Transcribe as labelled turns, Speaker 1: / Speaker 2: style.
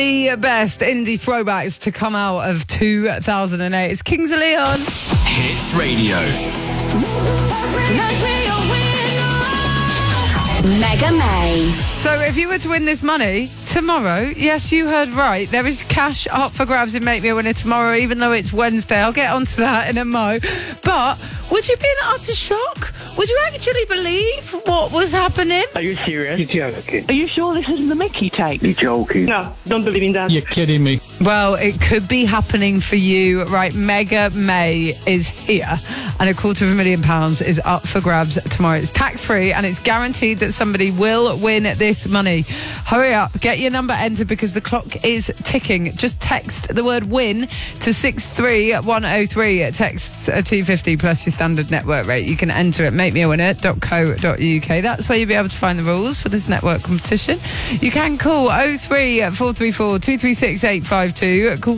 Speaker 1: The best indie throwbacks to come out of 2008 is Kings of Leon.
Speaker 2: Hits Radio.
Speaker 3: Mega May.
Speaker 1: So if you were to win this money tomorrow, yes, you heard right, there is cash up for grabs in Make Me a Winner tomorrow, even though it's Wednesday. I'll get onto that in a mo. But would you be in utter shock? Would you actually believe what was happening?
Speaker 4: Are you serious?
Speaker 5: You're joking.
Speaker 4: Are you sure this isn't the Mickey tape?
Speaker 5: You're joking.
Speaker 4: No, don't believe in that.
Speaker 5: You're kidding me.
Speaker 1: Well, it could be happening for you. Right, Mega May is here, and £250,000 is up for grabs tomorrow. It's tax-free, and it's guaranteed that somebody will win this money. Hurry up, get your number entered because the clock is ticking. Just text the word WIN to 63103. Text 250 plus your standard network rate. You can enter at makemeawinner.co.uk. That's where you'll be able to find the rules for this network competition. You can call 03434 236 852. Call